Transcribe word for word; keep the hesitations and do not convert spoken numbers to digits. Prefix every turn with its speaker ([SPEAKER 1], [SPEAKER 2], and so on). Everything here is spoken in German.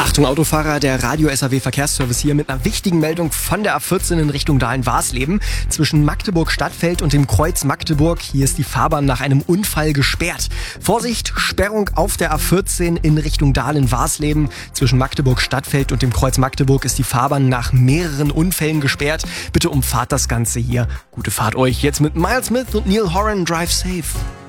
[SPEAKER 1] Achtung Autofahrer, der Radio-S A W Verkehrsservice hier mit einer wichtigen Meldung von der A vierzehn in Richtung Dahlen-Warsleben. Zwischen Magdeburg-Stadtfeld und dem Kreuz Magdeburg, hier ist die Fahrbahn nach einem Unfall gesperrt. Vorsicht, Sperrung auf der A vierzehn in Richtung Dahlen-Warsleben. Zwischen Magdeburg-Stadtfeld und dem Kreuz Magdeburg ist die Fahrbahn nach mehreren Unfällen gesperrt. Bitte umfahrt das Ganze hier. Gute Fahrt euch jetzt mit Miles Smith und Neil Horan, Drive Safe.